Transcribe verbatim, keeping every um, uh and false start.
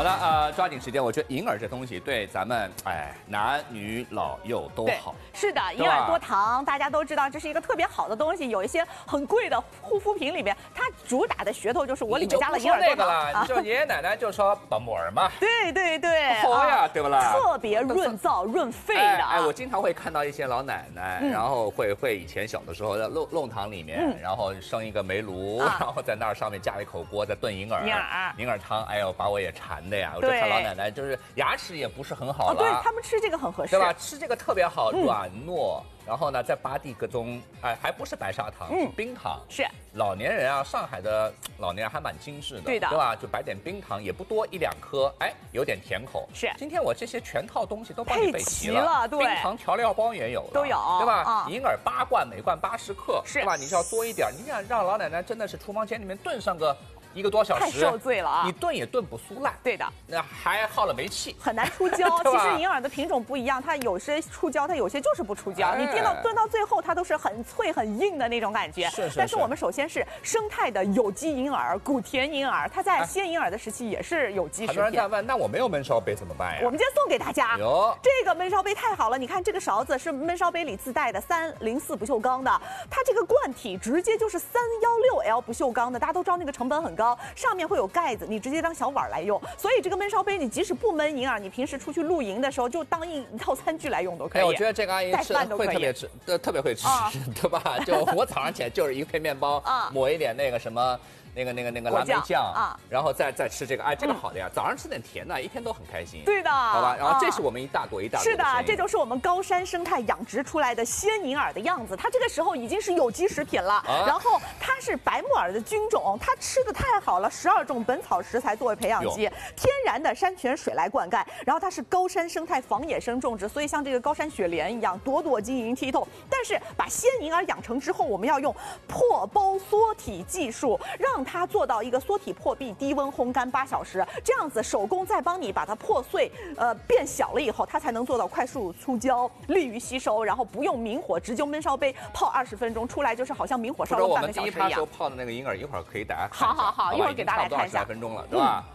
好的，呃，抓紧时间，我觉得银耳这东西对咱们哎男女老幼都好。 是的，银耳多糖，大家都知道这是一个特别好的东西。有一些很贵的护肤品里面，它主打的噱头就是我里面加了银耳多糖。 那个了，你就爷爷奶奶就说保木耳嘛。 对对对， 好呀，对不啦？ 特别润燥润肺的。 哎，我经常会看到一些老奶奶，然后会会以前小的时候在弄弄堂里面，然后生一个煤炉，然后在那儿上面架一口锅，在炖银耳。 银耳， 银耳汤，哎呦，把我也馋的呀！我就看老奶奶就是牙齿也不是很好了， 对他们吃这个很合适， 对吧？吃这个特别好，软糯。然后呢，再巴蒂个中，哎，还不是白砂糖，是冰糖。 是老年人啊，上海的老年人还蛮精致的， 对的， 对吧？就摆点冰糖，也不多，一两颗，哎，有点甜口。 是， 今天我这些全套东西都帮你备齐了，对， 冰糖调料包也有了， 都有， 对吧？银耳八罐，每罐八十克， 是， 对吧？你就要多一点，你想让老奶奶真的是厨房间里面炖上个。一个多小时， 太受罪了啊！ 你炖也炖不酥烂， 对的， 那还耗了煤气， 很难出胶。其实银耳的品种不一样，它有些出胶，它有些就是不出胶。哎、你炖到炖到最后，它都是很脆很硬的那种感觉。 是是是。 但是我们首先是生态的有机银耳、谷甜银耳，它在鲜银耳的时期也是有机食品。 很多人在问，那我没有焖烧杯怎么办呀？ 我们今天送给大家，哟，这个焖烧杯太好了！你看这个勺子是焖烧杯里自带的三零四不锈钢的，它这个罐体直接就是三幺六 L 不锈钢的，大家都知道那个成本很高，上面会有。有盖子，你直接当小碗来用，所以这个焖烧杯，你即使不焖银耳，你平时出去露营的时候，就当一套餐具来用都可以。 哎，我觉得这个阿姨吃会特别吃，呃，特别会吃，啊、对吧？就我早上起来就是一片面包，啊、抹一点那个什么。那个、那个、那个蓝莓酱啊，然后再再吃这个，哎，这个好的呀，早上吃点甜的，一天都很开心。 对的， 好吧。然后这是我们一大朵一大朵。 是的，这就是我们高山生态养殖出来的鲜银耳的样子。它这个时候已经是有机食品了，然后它是白木耳的菌种，它吃的太好了，十二种本草食材作为培养基，天然的山泉水来灌溉，然后它是高山生态防野生种植，所以像这个高山雪莲一样朵朵晶莹剔透。但是把鲜银耳养成之后，我们要用破包缩体技术让它做到一个缩体破壁，低温烘干八小时，这样子手工再帮你把它破碎，呃，变小了以后，它才能做到快速出胶，利于吸收，然后不用明火直就焖烧杯泡二十分钟，出来就是好像明火烧了半个小时一样。 我们第一趴时候泡的那个银耳，一会儿可以大家看一下。 好好好，一会儿给大家看一下。 二十来分钟了，对吧？